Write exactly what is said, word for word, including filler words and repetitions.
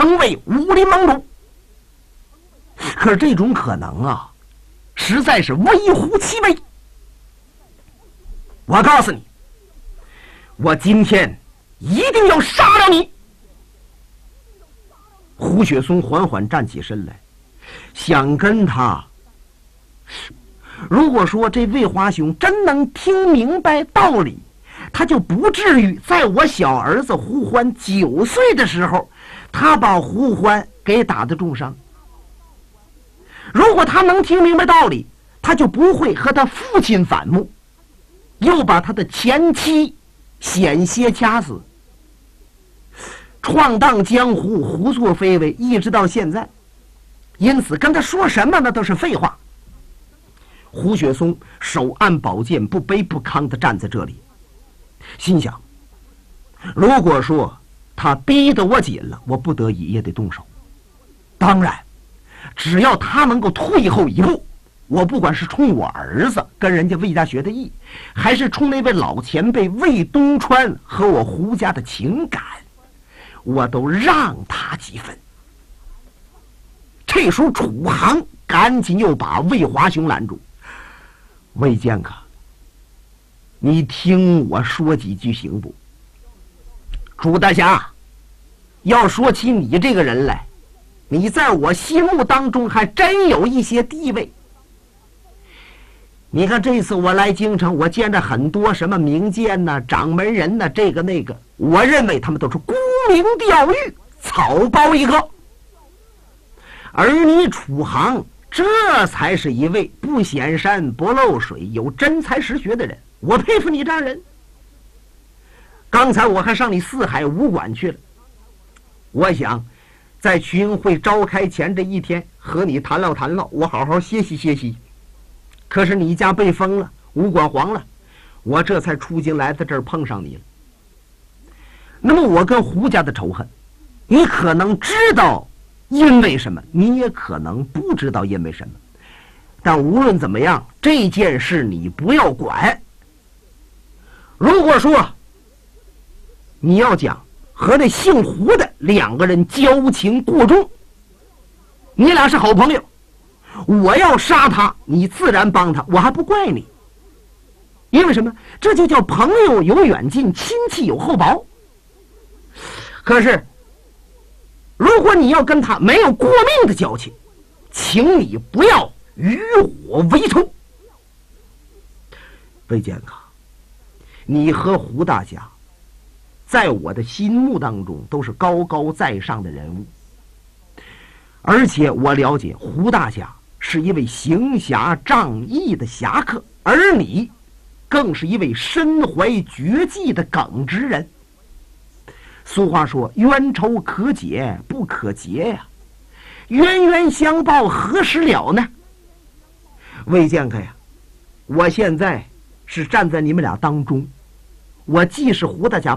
成为武林盟主。可是这种可能啊，实在是微乎其微。我告诉你，我今天一定要杀了你。胡雪松缓缓站起身来，想跟他，如果说这魏华雄真能听明白道理，他就不至于在我小儿子胡欢九岁的时候，他把胡欢给打得重伤。如果他能听明白道理，他就不会和他父亲反目，又把他的前妻险些掐死。闯荡江湖，胡作非为，一直到现在，因此跟他说什么那都是废话。胡雪松手按宝剑，不卑不亢地站在这里，心想，如果说他逼得我紧了，我不得已也得动手。当然只要他能够退后一步，我不管是冲我儿子跟人家魏家学的艺，还是冲那位老前辈魏东川和我胡家的情感，我都让他几分。这时候楚航赶紧又把魏华雄拦住，魏剑客，你听我说几句行不？朱大侠，要说起你这个人来，你在我心目当中还真有一些地位。你看这次我来京城，我见着很多什么名剑呐、掌门人呐，这个那个，我认为他们都是沽名钓誉，草包一个。而你楚航，这才是一位不显山不漏水、有真才实学的人，我佩服你这样人。刚才我还上你四海武馆去了，我想在群会召开前这一天和你谈唠谈唠，我好好歇息歇息。可是你家被封了，武馆黄了，我这才出京来到这儿碰上你了。那么我跟胡家的仇恨，你可能知道因为什么，你也可能不知道因为什么，但无论怎么样，这件事你不要管。如果说你要讲和那姓胡的两个人交情过重，你俩是好朋友，我要杀他，你自然帮他，我还不怪你。因为什么？这就叫朋友有远近，亲戚有厚薄。可是如果你要跟他没有过命的交情，请你不要与我为仇。魏剑客，你和胡大侠在我的心目当中都是高高在上的人物，而且我了解胡大侠是一位行侠仗义的侠客，而你更是一位身怀绝技的耿直人。俗话说，冤仇可解不可结呀，冤冤相报何时了呢？魏剑客呀，我现在是站在你们俩当中，我既是胡大侠